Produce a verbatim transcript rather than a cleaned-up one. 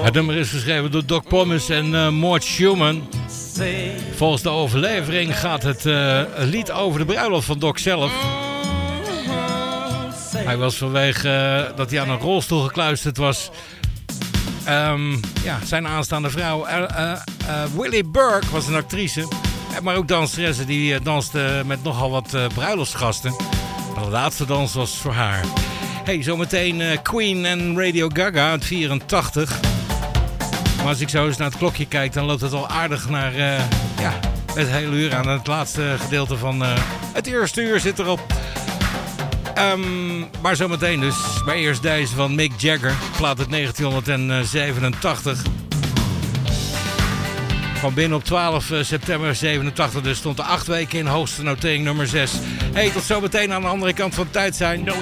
Het nummer is geschreven door Doc Pomus en uh, Mort Schumann. Volgens de overlevering gaat het uh, lied over de bruiloft van Doc zelf. Hij was vanwege uh, dat hij aan een rolstoel gekluisterd was. Um, ja, zijn aanstaande vrouw uh, uh, uh, Willie Burke was een actrice. Maar ook danseresse die uh, danste met nogal wat uh, bruiloftsgasten. De laatste dans was voor haar. Hey, zometeen uh, Queen en Radio Gaga uit vierentachtig. Maar als ik zo eens naar het klokje kijk, dan loopt het al aardig naar uh, ja, het hele uur aan. Het laatste gedeelte van uh, het eerste uur zit erop. Um, maar zometeen dus. Maar eerst deze van Mick Jagger. Plaat uit negentienhonderdzevenentachtig. Van binnen op twaalf september zevenentachtig. Dus stond er acht weken in. Hoogste notering nummer zes. Hey, tot zometeen aan de andere kant van de tijd zijn.